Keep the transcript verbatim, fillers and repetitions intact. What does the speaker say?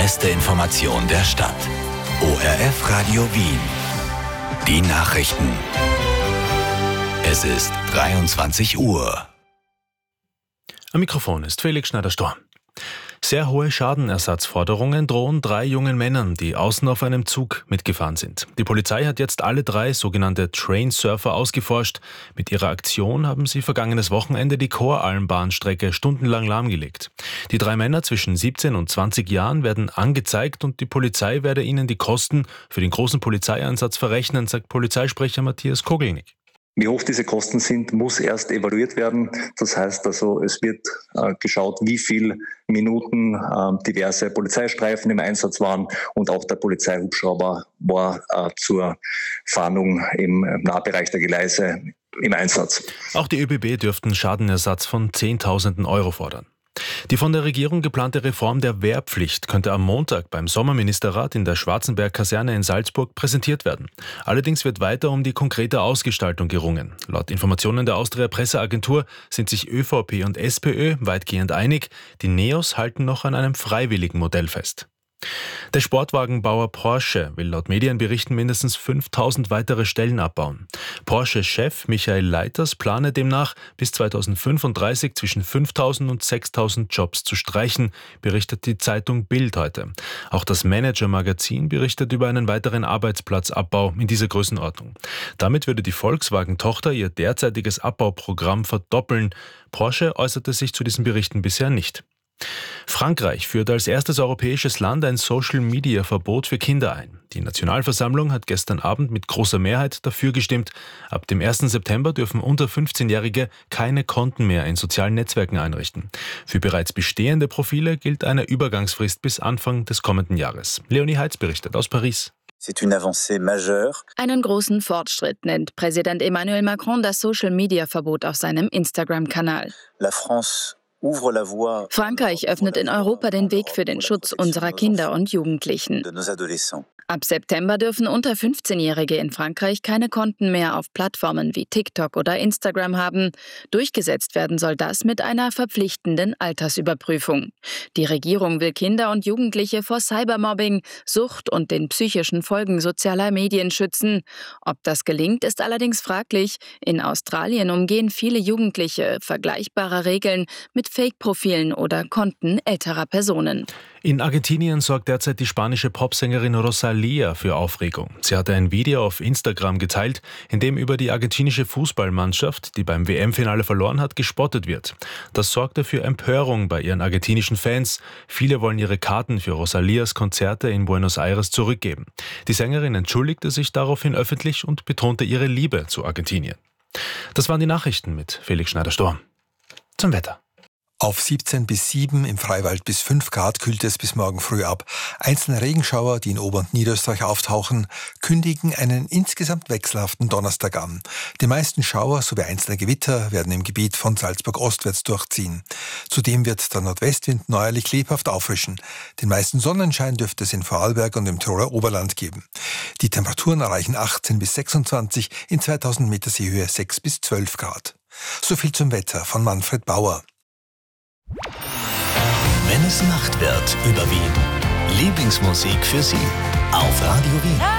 beste Information der Stadt. O R F Radio Wien. Die Nachrichten. Es ist dreiundzwanzig Uhr. Am Mikrofon ist Felix Schneider-Storm. Sehr hohe Schadenersatzforderungen drohen drei jungen Männern, die außen auf einem Zug mitgefahren sind. Die Polizei hat jetzt alle drei sogenannte Train-Surfer ausgeforscht. Mit ihrer Aktion haben sie vergangenes Wochenende die Koralmbahnstrecke stundenlang lahmgelegt. Die drei Männer zwischen siebzehn und zwanzig Jahren werden angezeigt und die Polizei werde ihnen die Kosten für den großen Polizeieinsatz verrechnen, sagt Polizeisprecher Matthias Kogelnick. Wie hoch diese Kosten sind, muss erst evaluiert werden. Das heißt also, es wird äh, geschaut, wie viele Minuten äh, diverse Polizeistreifen im Einsatz waren und auch der Polizeihubschrauber war äh, zur Fahndung im Nahbereich der Gleise im Einsatz. Auch die ÖBB dürften Schadenersatz von Zehntausenden Euro fordern. Die von der Regierung geplante Reform der Wehrpflicht könnte am Montag beim Sommerministerrat in der Schwarzenberg-Kaserne in Salzburg präsentiert werden. Allerdings wird weiter um die konkrete Ausgestaltung gerungen. Laut Informationen der Austria-Presseagentur sind sich ÖVP und SPÖ weitgehend einig. Die Neos halten noch an einem freiwilligen Modell fest. Der Sportwagenbauer Porsche will laut Medienberichten mindestens fünftausend weitere Stellen abbauen. Porsche-Chef Michael Leiters plane demnach bis zweitausendfünfunddreißig zwischen fünftausend und sechstausend Jobs zu streichen, berichtet die Zeitung Bild heute. Auch das Manager-Magazin berichtet über einen weiteren Arbeitsplatzabbau in dieser Größenordnung. Damit würde die Volkswagen-Tochter ihr derzeitiges Abbauprogramm verdoppeln. Porsche äußerte sich zu diesen Berichten bisher nicht. Frankreich führt als erstes europäisches Land ein Social-Media-Verbot für Kinder ein. Die Nationalversammlung hat gestern Abend mit großer Mehrheit dafür gestimmt. Ab dem ersten September dürfen unter fünfzehnjährige keine Konten mehr in sozialen Netzwerken einrichten. Für bereits bestehende Profile gilt eine Übergangsfrist bis Anfang des kommenden Jahres. Leonie Heitz berichtet aus Paris. Einen großen Fortschritt nennt Präsident Emmanuel Macron das Social-Media-Verbot auf seinem Instagram-Kanal. Frankreich öffnet in Europa den Weg für den Schutz unserer Kinder und Jugendlichen. Ab September dürfen unter fünfzehnjährige in Frankreich keine Konten mehr auf Plattformen wie TikTok oder Instagram haben. Durchgesetzt werden soll das mit einer verpflichtenden Altersüberprüfung. Die Regierung will Kinder und Jugendliche vor Cybermobbing, Sucht und den psychischen Folgen sozialer Medien schützen. Ob das gelingt, ist allerdings fraglich. In Australien umgehen viele Jugendliche vergleichbare Regeln mit Fake-Profilen oder Konten älterer Personen. In Argentinien sorgt derzeit die spanische Popsängerin Rosalía für Aufregung. Sie hatte ein Video auf Instagram geteilt, in dem über die argentinische Fußballmannschaft, die beim W M-Finale verloren hat, gespottet wird. Das sorgte für Empörung bei ihren argentinischen Fans. Viele wollen ihre Karten für Rosalías Konzerte in Buenos Aires zurückgeben. Die Sängerin entschuldigte sich daraufhin öffentlich und betonte ihre Liebe zu Argentinien. Das waren die Nachrichten mit Felix Schneider-Storm. Zum Wetter. Auf siebzehn bis sieben, im Freiwald bis fünf Grad kühlt es bis morgen früh ab. Einzelne Regenschauer, die in Ober- und Niederösterreich auftauchen, kündigen einen insgesamt wechselhaften Donnerstag an. Die meisten Schauer sowie einzelne Gewitter werden im Gebiet von Salzburg ostwärts durchziehen. Zudem wird der Nordwestwind neuerlich lebhaft auffrischen. Den meisten Sonnenschein dürfte es in Vorarlberg und im Tiroler Oberland geben. Die Temperaturen erreichen achtzehn bis sechsundzwanzig, in zweitausend Meter Seehöhe sechs bis zwölf Grad. So viel zum Wetter von Manfred Bauer. Wenn es Nacht wird über Wien, Lieblingsmusik für Sie auf Radio Wien.